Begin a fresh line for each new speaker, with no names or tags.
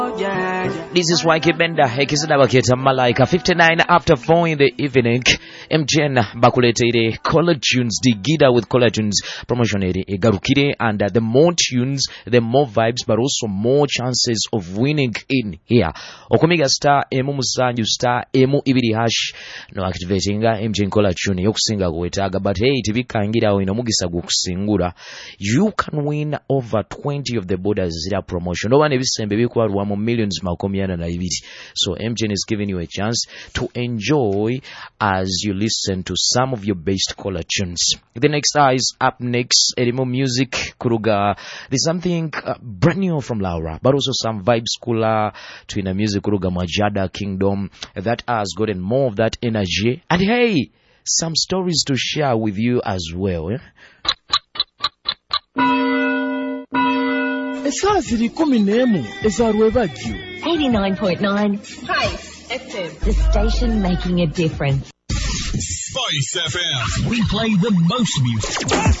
This is YK Benda, Hekisida Baketa Malaika, 59 after 4 in the evening. MTN Bakulete, Color Tunes, Digida with Color Tunes, promotion Garukire, and the more tunes, the more vibes, but also more chances of winning in here. Okomega star, Emu Musanju star, Emu Ibidi Hash, no activating MTN Color Tune, Yokusinga Wetaga, but hey, Tibikangira, Mugisa Guksingura, you can win over 20 of the borders zira promotion. No one ever sent baby kwa one millions makomiana na ibiti. So MTN is giving you a chance to enjoy as you listen to some of your best color tunes. The next star is up next. Edimo Music Kuruga. There's something brand new from Laura, but also some vibes cooler to in a music Kuruga Majada Kingdom that has gotten more of that energy. And hey, some stories to share with you as well.
Esaziri 11 ezarwebagyo
89.9 Spice FM, the station making a difference.
Spice FM. We play the most music.